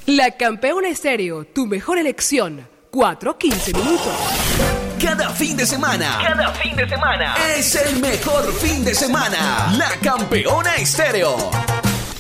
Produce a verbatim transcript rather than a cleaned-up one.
La Campeona Estéreo, tu mejor elección. cuatro quince minutos. Cada fin de semana. Cada fin de semana. Es el mejor fin de semana. La Campeona Estéreo.